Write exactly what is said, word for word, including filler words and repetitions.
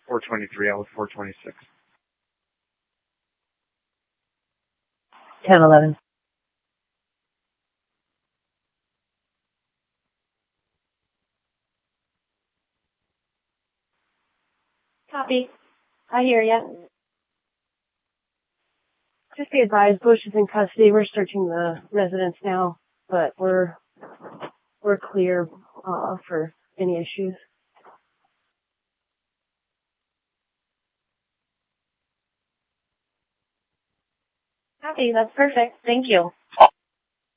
four twenty-three out with four twenty-six. ten eleven. Copy. I hear ya. Just be advised, Bush is in custody. We're searching the residence now, but we're we're clear uh, for any issues. Copy. That's perfect. Thank you.